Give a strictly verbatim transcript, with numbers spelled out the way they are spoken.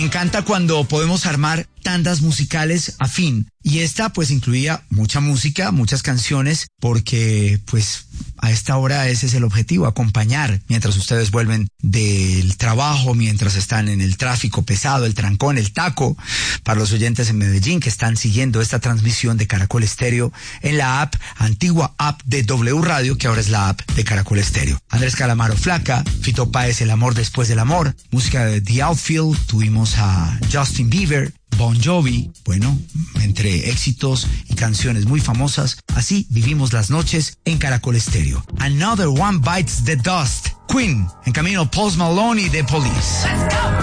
encanta cuando podemos armar tandas musicales afín. Y esta pues incluía mucha música, muchas canciones, porque pues a esta hora ese es el objetivo, acompañar mientras ustedes vuelven del trabajo, mientras están en el tráfico pesado, el trancón, el taco. Para los oyentes en Medellín que están siguiendo esta transmisión de Caracol Estéreo en la app, antigua app de W Radio, que ahora es la app de Caracol Estéreo. Andrés Calamaro, Flaca, Fito Páez, El amor después del amor, música de The Outfield, tuvimos a Justin Bieber, Bon Jovi, bueno, entre éxitos y canciones muy famosas. Así vivimos las noches en Caracol Estéreo. Another One Bites the Dust. Queen, en camino Post Malone y The Police. Let's go.